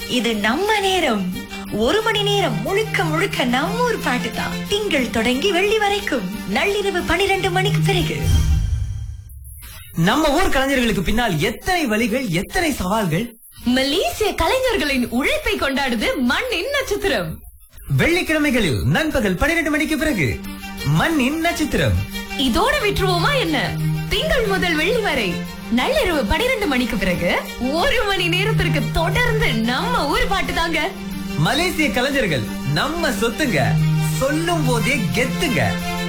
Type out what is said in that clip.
இது நம்ம நேரம். ஒரு மணி நேரம் முழுக்க முழுக்க நம்ம ஊர் பாட்டு தான். திங்கள் தொடங்கி வெள்ளி வரைக்கும் நள்ளிரவு 12 மணிக்கு பிறகு. நம்ம ஊர் கலைஞர்களுக்கு பின்னால் எத்தனை வழிகள், எத்தனை சவால்கள். மலேசிய கலைஞர்களின் உழைப்பை கொண்டாடுது மண்ணின் நட்சத்திரம். வெள்ளிக்கிழமைகளில் நண்பகல் 12 மணிக்கு பிறகு மண்ணின் நட்சத்திரம். இதோட விட்டுருவோமா என்ன? திங்கள் முதல் வெள்ளி வரை நள்ளிரவு 12 மணிக்கு பிறகு ஒரு மணி நேரத்திற்கு தொடர்ந்து நம்ம ஊர் பாட்டு தாங்க. மலேசிய கலைஞர்கள் நம்ம சொத்துங்க, சொல்லும் போதே கெத்துங்க.